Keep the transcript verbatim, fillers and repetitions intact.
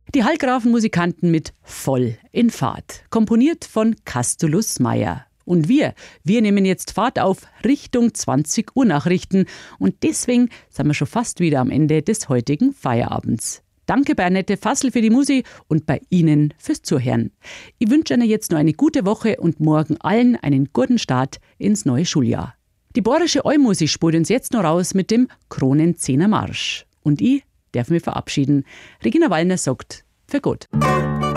Die Hallgrafen-Musikanten mit Voll in Fahrt, komponiert von Castulus Meyer. Und wir, wir nehmen jetzt Fahrt auf Richtung zwanzig Uhr Nachrichten und deswegen sind wir schon fast wieder am Ende des heutigen Feierabends. Danke Bernette Fassel für die Musik und bei Ihnen fürs Zuhören. Ich wünsche Ihnen jetzt noch eine gute Woche und morgen allen einen guten Start ins neue Schuljahr. Die Bayerische Allmusik spielt uns jetzt noch raus mit dem Kronenzehner Marsch. Und ich darf mich verabschieden. Regina Wallner sagt, für Gott.